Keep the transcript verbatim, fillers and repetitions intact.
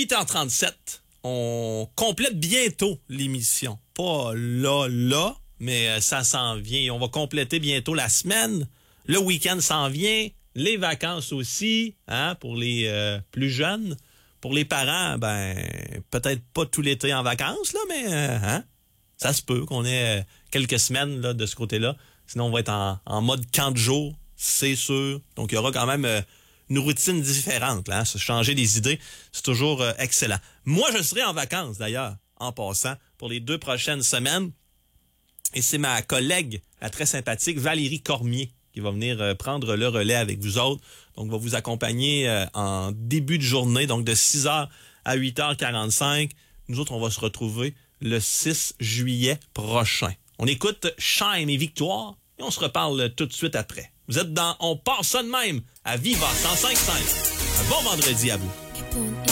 huit heures trente-sept, on complète bientôt l'émission. Pas là, là, mais ça s'en vient. On va compléter bientôt la semaine. Le week-end s'en vient. Les vacances aussi, hein, pour les euh, plus jeunes. Pour les parents, ben peut-être pas tout l'été en vacances, là, mais euh, hein, ça se peut qu'on ait euh, quelques semaines là, de ce côté-là. Sinon, on va être en, en mode camp de jour, c'est sûr. Donc, il y aura quand même euh, une routine différente. Là, hein, se changer des idées, c'est toujours euh, excellent. Moi, je serai en vacances, d'ailleurs, en passant, pour les deux prochaines semaines. Et c'est ma collègue, la très sympathique Valérie Cormier, qui va venir euh, prendre le relais avec vous autres. Donc, va vous accompagner euh, en début de journée, donc de six heures à huit heures quarante-cinq. Nous autres, on va se retrouver le six juillet prochain. On écoute Shine et Victoire et on se reparle tout de suite après. Vous êtes dans On part ça de même à Viva cent cinq virgule cinq. Un bon vendredi à vous.